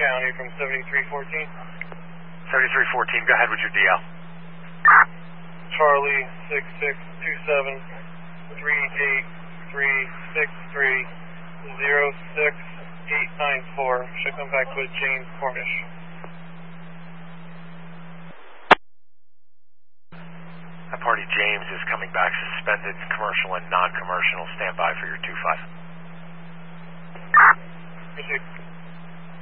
County from 7314. 7314, go ahead with your DL. Charlie 6627-383-6306894. Should come back with James Cornish. That party James is coming back suspended, commercial and non-commercial. Stand by for your 2-5. Received.